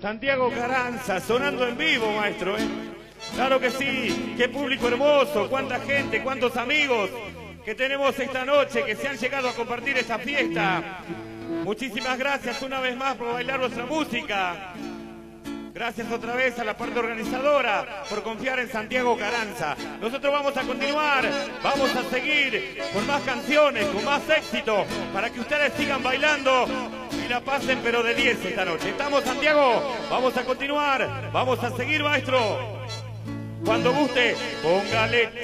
Santiago Carranza, sonando en vivo, maestro, ¿eh? Claro que sí, qué público hermoso, cuánta gente, cuántos amigos que tenemos esta noche, que se han llegado a compartir esta fiesta. Muchísimas gracias una vez más por bailar nuestra música. Gracias otra vez a la parte organizadora por confiar en Santiago Carranza. Nosotros vamos a continuar, vamos a seguir con más canciones, con más éxito, para que ustedes sigan bailando y la pasen pero de 10 esta noche. ¿Estamos, Santiago? Vamos a continuar, vamos a seguir, maestro. Cuando guste, póngale.